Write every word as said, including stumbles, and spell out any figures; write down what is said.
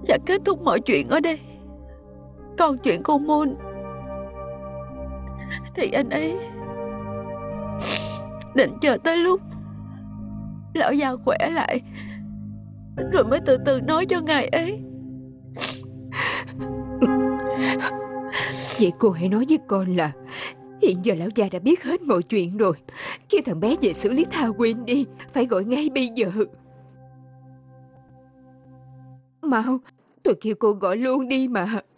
và kết thúc mọi chuyện ở đây. Còn chuyện cô Moon thì anh ấy định chờ tới lúc lão già khỏe lại rồi mới từ từ nói cho ngài ấy. Vậy cô hãy nói với con là hiện giờ lão gia đã biết hết mọi chuyện rồi. Kêu thằng bé về xử lý tha quên đi. Phải gọi ngay bây giờ. Mau, tôi kêu cô gọi luôn đi mà.